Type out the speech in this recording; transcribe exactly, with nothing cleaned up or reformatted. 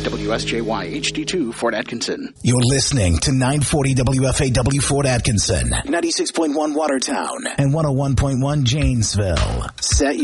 W S J Y H D two, Fort Atkinson. You're listening to nine forty W F A W Fort Atkinson, ninety-six point one Watertown, and one oh one point one Janesville. Set